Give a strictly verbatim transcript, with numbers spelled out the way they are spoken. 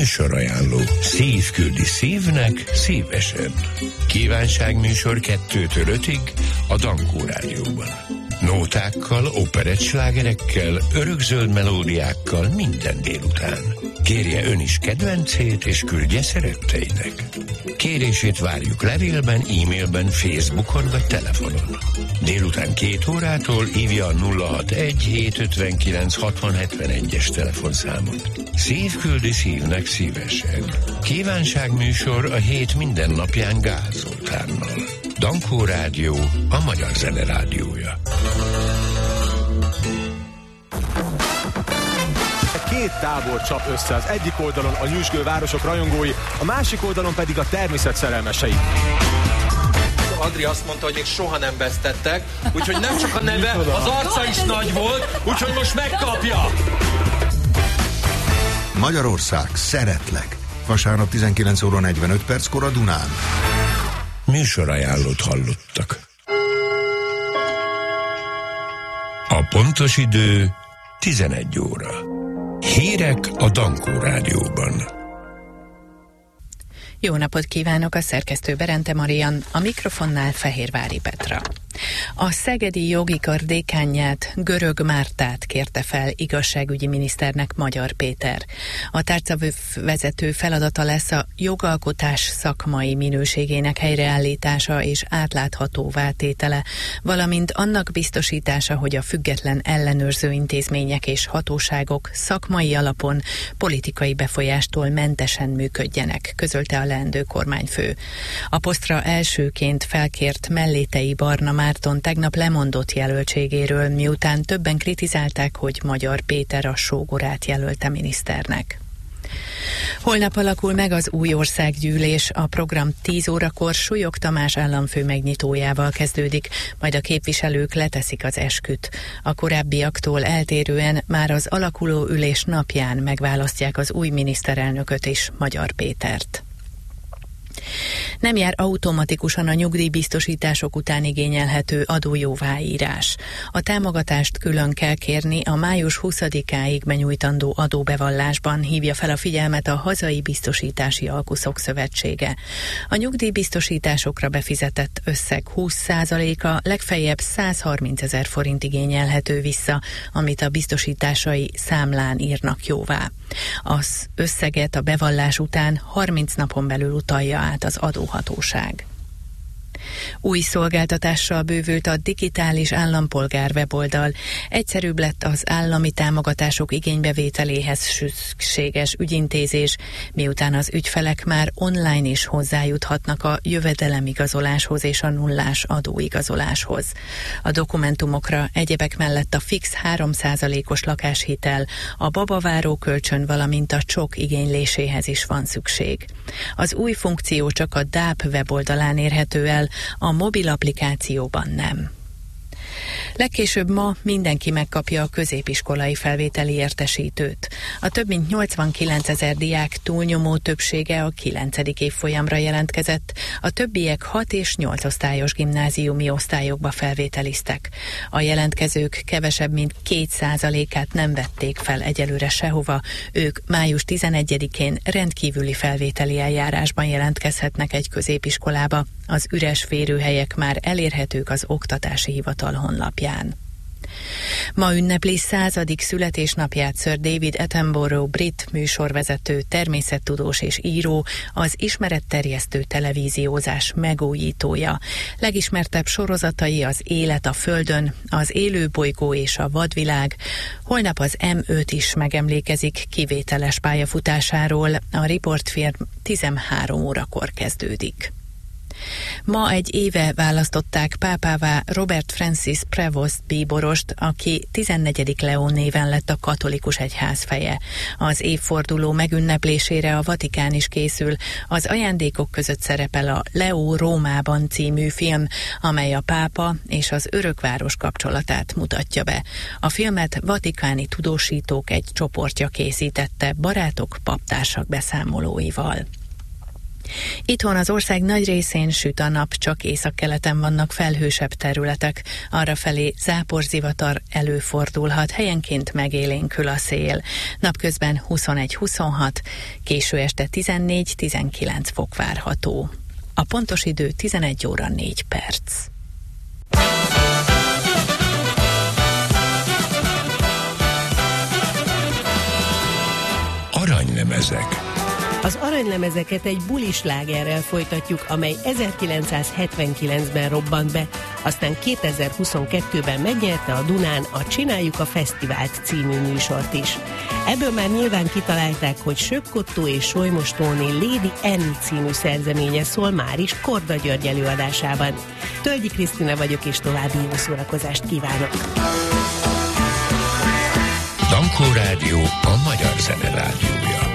Műsorajánló. Szív küldi szívnek szívesen. Kívánságműsor kettőtől ötig a Dankó Rádióban. Nótákkal, operettslágerekkel, örökzöld melódiákkal minden délután. Kérje ön is kedvencét, és küldje szeretteinek. Kérését várjuk levélben, e-mailben, Facebookon vagy telefonon. Délután két órától hívja a nulla hatvanegy hétszázötvenkilenc hatvan hetvenegy-es telefonszámot. Szív küldi szívnek szívesen. Kívánságműsor a hét minden napján Gál Zoltánnal. Dankó Rádió, a magyar zene rádiója. Két tábor csap össze, az egyik oldalon a nyüzsgő városok rajongói, a másik oldalon pedig a természet szerelmesei. Adri azt mondta, hogy még soha nem vesztettek, úgyhogy nem csak a neve, az arca is nagy volt, úgyhogy most megkapja! Magyarország, szeretlek. Vasárnap tizenkilenc óra negyvenöt perckor a Dunán. Műsorajánlót hallottak. A pontos idő tizenegy óra. Hírek a Dankó Rádióban. Jó napot kívánok, a szerkesztő Berente Marian, a mikrofonnál Fehérvári Petra. A szegedi jogi kar dékánját, Görög Mártát kérte fel igazságügyi miniszternek Magyar Péter. A tárcavezető feladata lesz a jogalkotás szakmai minőségének helyreállítása és átláthatóvá tétele, valamint annak biztosítása, hogy a független ellenőrző intézmények és hatóságok szakmai alapon politikai befolyástól mentesen működjenek, közölte a leendő kormányfő. A posztra elsőként felkért Mellétei Barna Márton tegnap lemondott jelöltségéről, miután többen kritizálták, hogy Magyar Péter a sógorát jelölte miniszternek. Holnap alakul meg az új országgyűlés, a program tíz órakor Súlyog Tamás államfő megnyitójával kezdődik, majd a képviselők leteszik az esküt. A korábbiaktól eltérően már az alakuló ülés napján megválasztják az új miniszterelnököt és Magyar Pétert. Nem jár automatikusan a nyugdíjbiztosítások után igényelhető adójóváírás. A támogatást külön kell kérni a május huszadikáig benyújtandó adóbevallásban, hívja fel a figyelmet a Hazai Biztosítási Alkuszok Szövetsége. A nyugdíjbiztosításokra befizetett összeg húsz százaléka, legfeljebb százharminc ezer forint igényelhető vissza, amit a biztosításai számlán írnak jóvá. Az összeget a bevallás után harminc napon belül utalja át az adóhatóság. Új szolgáltatással bővült a digitális állampolgár weboldal. Egyszerűbb lett az állami támogatások igénybevételéhez szükséges ügyintézés, miután az ügyfelek már online is hozzájuthatnak a jövedelemigazoláshoz és a nullás adóigazoláshoz. A dokumentumokra egyebek mellett a fix három százalékos lakáshitel, a babaváró kölcsön, valamint a csok igényléséhez is van szükség. Az új funkció csak a dé á pé weboldalán érhető el, a mobil applikációban nem. Legkésőbb ma mindenki megkapja a középiskolai felvételi értesítőt. A több mint nyolcvankilencezer diák túlnyomó többsége a kilencedik évfolyamra jelentkezett, a többiek hat és nyolc osztályos gimnáziumi osztályokba felvételiztek. A jelentkezők kevesebb mint két százalékát nem vették fel egyelőre sehova, ők május tizenegyedikén rendkívüli felvételi eljárásban jelentkezhetnek egy középiskolába. Az üres férőhelyek már elérhetők az Oktatási Hivatal honlapján. Ma ünnepli századik születésnapját Sir David Attenborough brit műsorvezető, természettudós és író, az ismeretterjesztő televíziózás megújítója. Legismertebb sorozatai az Élet a Földön, az Élőbolygó és a Vadvilág. Holnap az em öt is megemlékezik kivételes pályafutásáról, a riportfilm tizenhárom órakor kezdődik. Ma egy éve választották pápává Robert Francis Prevost bíborost, aki tizennegyedik Leó néven lett a katolikus egyház feje. Az évforduló megünneplésére a Vatikán is készül. Az ajándékok között szerepel a Leó Rómában című film, amely a pápa és az örökváros kapcsolatát mutatja be. A filmet vatikáni tudósítók egy csoportja készítette, barátok, paptársak beszámolóival. Itthon az ország nagy részén süt a nap, csak északkeleten vannak felhősebb területek. Arrafelé záporzivatar előfordulhat, helyenként megélénkül a szél. Napközben huszonegy-huszonhat, késő este tizennégy-tizenkilenc fok várható. A pontos idő tizenegy óra négy perc. Aranylemezek. Az aranylemezeket egy bulislágerrel folytatjuk, amely ezerkilencszázhetvenkilencben robbant be, aztán kétezer-huszonkettőben megnyerte a Dunán a Csináljuk a Fesztivált című műsort is. Ebből már nyilván kitalálták, hogy Sökkottó és Solymos Tóni Lady Annie című szerzeménye szól már is Korda György előadásában. Tölgyi Krisztina vagyok, és további jó szórakozást kívánok! Dankó Rádió, a magyar zene rádió.